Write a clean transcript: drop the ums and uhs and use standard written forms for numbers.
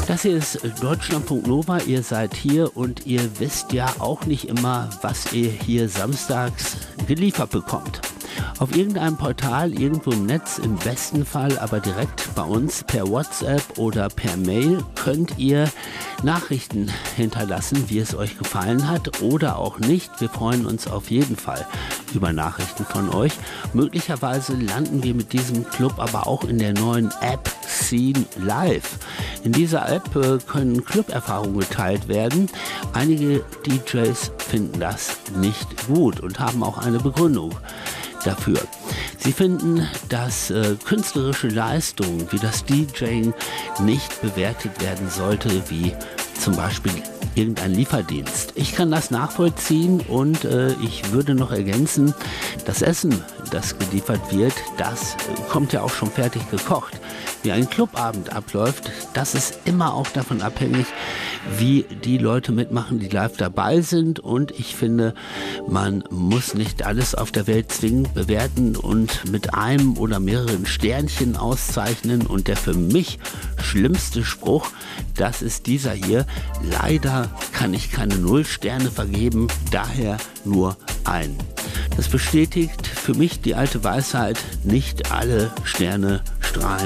Das hier ist Deutschlandfunk Nova, ihr seid hier und ihr wisst ja auch nicht immer, was ihr hier samstags geliefert bekommt. Auf irgendeinem Portal, irgendwo im Netz, im besten Fall aber direkt bei uns per WhatsApp oder per Mail könnt ihr Nachrichten hinterlassen, wie es euch gefallen hat oder auch nicht. Wir freuen uns auf jeden Fall über Nachrichten von euch. Möglicherweise landen wir mit diesem Club aber auch in der neuen App Scene Live. In dieser App können Club-Erfahrungen geteilt werden. Einige DJs finden das nicht gut und haben auch eine Begründung dafür. Sie finden, dass künstlerische Leistungen wie das DJing nicht bewertet werden sollte, wie zum Beispiel irgendein Lieferdienst. Ich kann das nachvollziehen und ich würde noch ergänzen, das Essen, das geliefert wird, das kommt ja auch schon fertig gekocht. Wie ein Clubabend abläuft, das ist immer auch davon abhängig, wie die Leute mitmachen, die live dabei sind. Und ich finde, man muss nicht alles auf der Welt zwingend bewerten und mit einem oder mehreren Sternchen auszeichnen. Und der für mich schlimmste Spruch, das ist dieser hier: Leider kann ich keine 0 Sterne vergeben, daher nur ein. Das bestätigt für mich die alte Weisheit: Nicht alle Sterne strahlen